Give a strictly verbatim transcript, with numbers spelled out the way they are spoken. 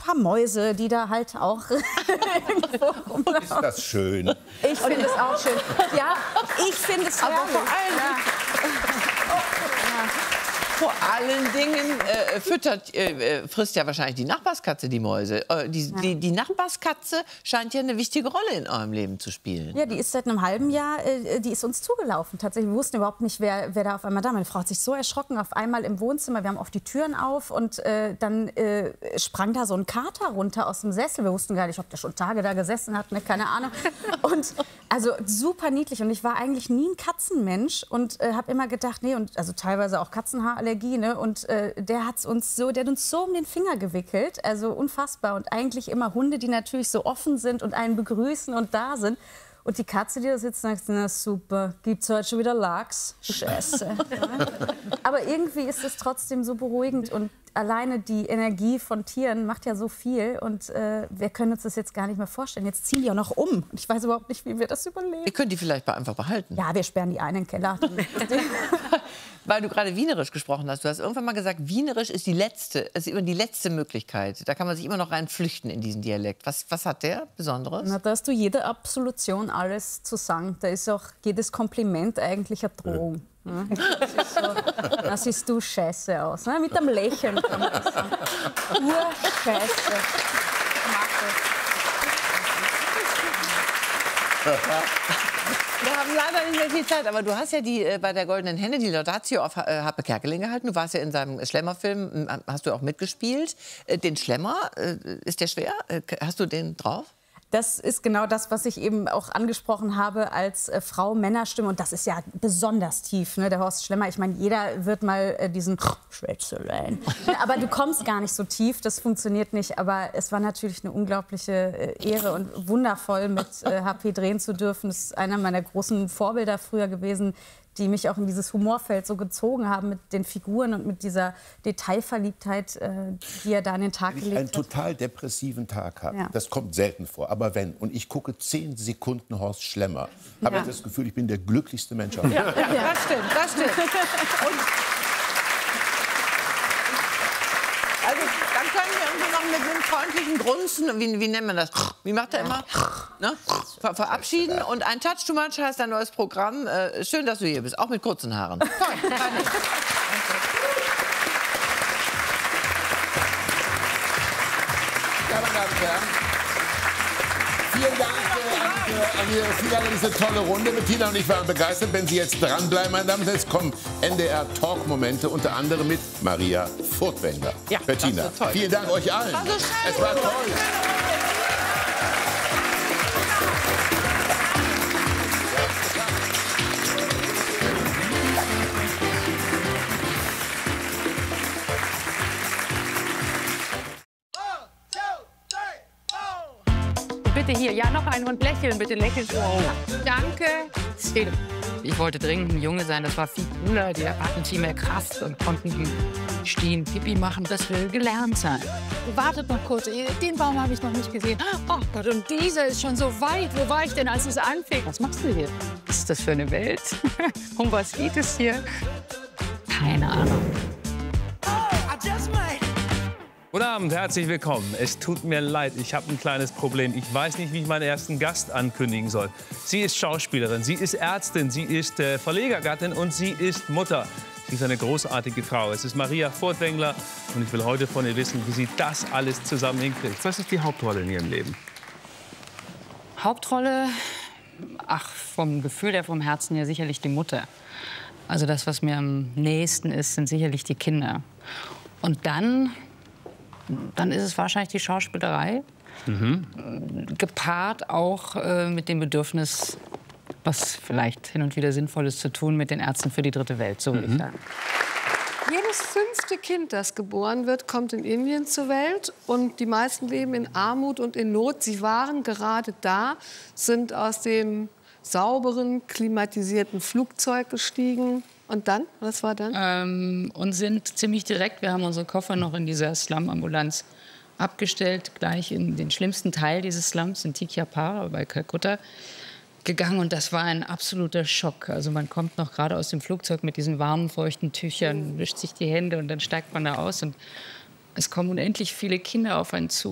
paar Mäuse, die da halt auch irgendwo rumlaufen. Ist das schön? Ich finde es auch schön. Ja, ich finde es Aber herrlich. vor allem, Ja. vor allen Dingen äh, füttert, äh, frisst ja wahrscheinlich die Nachbarskatze die Mäuse. Äh, die, Ja. die, die Nachbarskatze scheint ja eine wichtige Rolle in eurem Leben zu spielen. Ja, die ist seit einem halben Jahr, äh, die ist uns zugelaufen. Tatsächlich, wir wussten überhaupt nicht, wer, wer da auf einmal da war. Meine Frau hat sich so erschrocken, auf einmal im Wohnzimmer, wir haben oft die Türen auf und äh, dann äh, sprang da so ein Kater runter aus dem Sessel. Wir wussten gar nicht, ob der schon Tage da gesessen hat, ne? Keine Ahnung. Und also super niedlich und ich war eigentlich nie ein Katzenmensch und äh, habe immer gedacht, nee, und also teilweise auch Katzenhaarallergie, ne? Und äh, der hat uns so, der hat uns so um den Finger gewickelt, also unfassbar. Und eigentlich immer Hunde, die natürlich so offen sind und einen begrüßen und da sind. Und die Katze, die da sitzt, sagt, na super, gibt's heute schon wieder Lachs? Scheiße. Ja. Aber irgendwie ist es trotzdem so beruhigend und alleine die Energie von Tieren macht ja so viel und äh, wir können uns das jetzt gar nicht mehr vorstellen. Jetzt ziehen die auch noch um und ich weiß überhaupt nicht, wie wir das überleben. Ihr könnt die vielleicht einfach behalten. Ja, wir sperren die einen in den Keller. Weil du gerade Wienerisch gesprochen hast. Du hast irgendwann mal gesagt, Wienerisch ist die letzte, ist immer die letzte Möglichkeit. Da kann man sich immer noch rein flüchten in diesen Dialekt. Was, was hat der Besonderes? Na, da hast du jede Absolution alles zu sagen. Da ist auch jedes Kompliment eigentlich eine Drohung. Ja, das ist so, da siehst du scheiße aus. Ne? Mit einem Lächeln kann man das sagen. Urscheiße. Wir haben leider nicht mehr viel Zeit, aber du hast ja die, äh, bei der Goldenen Henne die Laudatio auf äh, Harpe Kerkeling gehalten. Du warst ja in seinem Schlemmer-Film, äh, hast du auch mitgespielt. Äh, den Schlemmer, äh, ist der schwer? Äh, hast du den drauf? Das ist genau das, was ich eben auch angesprochen habe als äh, Frau-Männer-Stimme. Und das ist ja besonders tief, ne? Der Horst Schlemmer. Ich meine, jeder wird mal äh, diesen Schwätzelein. Aber du kommst gar nicht so tief, das funktioniert nicht. Aber es war natürlich eine unglaubliche äh, Ehre und wundervoll, mit äh, H P drehen zu dürfen. Das ist einer meiner großen Vorbilder früher gewesen, die mich auch in dieses Humorfeld so gezogen haben mit den Figuren und mit dieser Detailverliebtheit, äh, die er da an den Tag Wenn ich gelegt einen hat. total depressiven Tag habe, Ja. das kommt selten vor, aber wenn, und ich gucke zehn Sekunden Horst Schlemmer, habe Ja. ich das Gefühl, ich bin der glücklichste Mensch auf der Welt. Ja, ja, das stimmt, das stimmt. Und also, dann können wir irgendwie noch mit einem freundlichen Grunzen, wie, wie nennt man das? Wie macht er immer? Ne? Ver verabschieden. Und ein Touch too much heißt ein neues Programm. Äh, schön, dass du hier bist, auch mit kurzen Haaren. Toll, kann ich. Ja, meine Damen und Herren, vielen Dank äh, an Ihre vielen Dank an diese tolle Runde. Bettina und ich waren begeistert. Wenn Sie jetzt dranbleiben, meine Damen und Herren, jetzt kommen N D R-Talk-Momente, unter anderem mit Maria Furtwängler. Ja, Bettina, das war toll. vielen Dank euch allen. War so schön. Es war toll. Bitte hier, ja, noch einen und lächeln, bitte lächeln. Oh. Danke. Ich wollte dringend ein Junge sein, das war viel cooler. Die hatten viel mehr Kraft und konnten stehen, Pipi machen. Das will gelernt sein. Wartet noch kurz, den Baum habe ich noch nicht gesehen. Oh Gott, und dieser ist schon so weit. Wo war ich denn, als es anfing? Was machst du hier? Was ist das für eine Welt? Um was geht es hier? Keine Ahnung. Guten Abend, herzlich willkommen. Es tut mir leid, ich habe ein kleines Problem. Ich weiß nicht, wie ich meinen ersten Gast ankündigen soll. Sie ist Schauspielerin, sie ist Ärztin, sie ist äh, Verlegergattin und sie ist Mutter. Sie ist eine großartige Frau. Es ist Maria Furtwängler und ich will heute von ihr wissen, wie sie das alles zusammen hinkriegt. Was ist die Hauptrolle in ihrem Leben? Hauptrolle? Ach, vom Gefühl her, vom Herzen her sicherlich die Mutter. Also das, was mir am nächsten ist, sind sicherlich die Kinder. Und dann... Dann ist es wahrscheinlich die Schauspielerei, mhm. gepaart auch äh, mit dem Bedürfnis, was vielleicht hin und wieder sinnvoll ist zu tun, mit den Ärzten für die dritte Welt, so würde ich sagen. Jedes fünfte Kind, das geboren wird, kommt in Indien zur Welt. Und die meisten leben in Armut und in Not. Sie waren gerade da, sind aus dem sauberen, klimatisierten Flugzeug gestiegen. Und dann? Was war dann? Ähm, und sind ziemlich direkt, wir haben unsere Koffer noch in dieser Slum-Ambulanz abgestellt, gleich in den schlimmsten Teil dieses Slums, in Tikyapara bei Kalkutta, gegangen. Und das war ein absoluter Schock. Also man kommt noch gerade aus dem Flugzeug mit diesen warmen, feuchten Tüchern, wischt sich die Hände und dann steigt man da aus. Und es kommen unendlich viele Kinder auf einen zu.